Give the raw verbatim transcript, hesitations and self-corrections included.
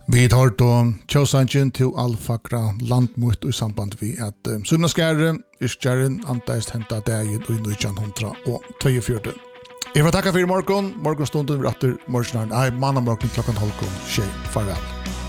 Vi tar då Tjåsangen till Alfagra landmot i samband med att um, Sunnaskære Iskjæren antaist henta deg i nitton tjuetvå. Jeg vil takke for i morgen. Morgenstunden vil atter morgenen. Jeg manner morgen klokken halv tjej. Farvel.